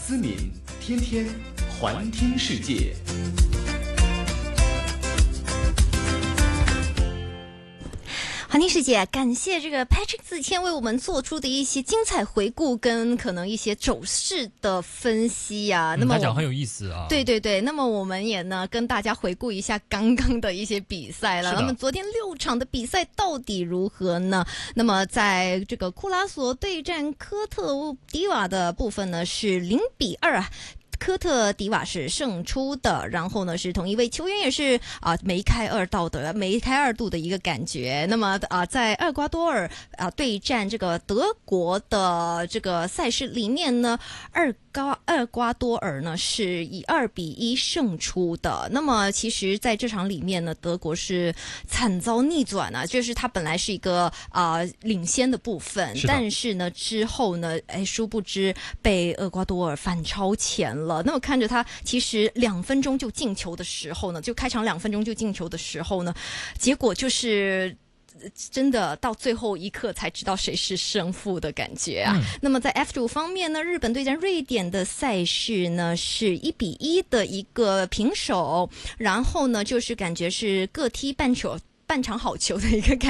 思敏，天天环听世界。 环听世界，感谢这个 Patrick 自谦为我们做出的一些精彩回顾跟可能一些走势的分析啊。那么他讲很有意思啊。 对对对，那么我们也呢跟大家回顾一下刚刚的一些比赛了。那么昨天6场的比赛到底如何呢？那么在这个库拉索对战科特迪瓦的部分呢是0-2啊。科特迪瓦是胜出的，然后呢是同一位球员也是梅开二度的一个感觉。那么在厄瓜多尔对战这个德国的这个赛事里面呢，厄瓜多尔呢是以2-1胜出的。那么其实在这场里面呢，德国是惨遭逆转啊，就是他本来是一个领先的部分，但是呢之后呢殊不知被厄瓜多尔反超前了。那么看着他其实2分钟就进球的时候呢，就开场2分钟就进球的时候呢，结果就是真的到最后一刻才知道谁是胜负的感觉啊。那么在 F 组方面呢，日本对战瑞典的赛事呢是1-1的一个平手，然后呢就是感觉是各踢半场好球的一个感觉。